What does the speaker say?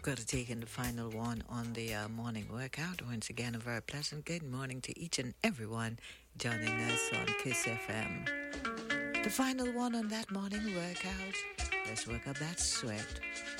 Got to take in the final one on the morning workout. Once again, a very pleasant good morning to each and everyone joining us on Kiss FM. The final one on that morning workout. Let's work up that sweat.